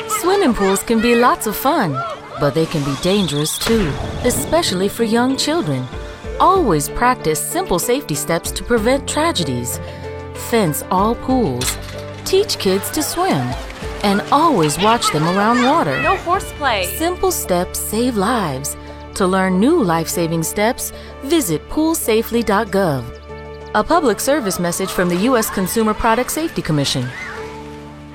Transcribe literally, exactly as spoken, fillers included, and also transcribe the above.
Swimming pools can be lots of fun, but they can be dangerous too, especially for young children. Always practice simple safety steps to prevent tragedies. Fence all pools. Teach kids to swim. And always watch them around water. No horseplay. Simple steps save lives. To learn new life-saving steps, visit pool safely dot gov. A public service message from the U S Consumer Product Safety Commission.